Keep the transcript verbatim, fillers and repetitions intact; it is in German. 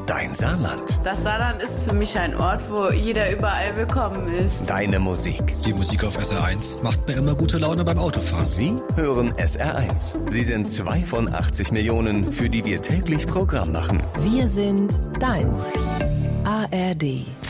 Dein Saarland. Das Saarland ist für mich ein Ort, wo jeder überall willkommen ist. Deine Musik. Die Musik auf S R eins macht mir immer gute Laune beim Autofahren. Sie hören S R eins. Sie sind zwei von achtzig Millionen, für die wir täglich Programm machen. Wir sind deins. A R D.